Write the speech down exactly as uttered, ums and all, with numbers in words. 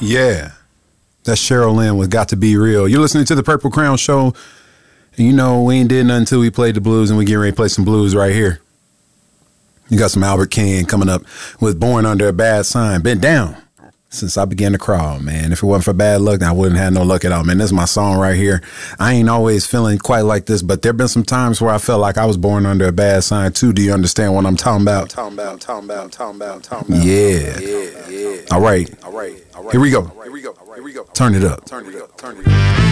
Yeah. That's Cheryl Lynn with Got to Be Real. You're listening to the Purple Crown Show. And you know, we ain't did nothing until we played the blues, and we getting ready to play some blues right here. You got some Albert King coming up with Born Under a Bad Sign. Been down since I began to crawl, man. If it wasn't for bad luck, I wouldn't have no luck at all, man. This is my song right here. I ain't always feeling quite like this, but there been some times where I felt like I was born under a bad sign too. Do you understand what I'm talking about? Talking about, talking about, talking about, talking about. Yeah. Yeah, yeah. All right. All right. All right. Here we go. Here we go. Here we go. Turn it up. Turn it up. Turn it up.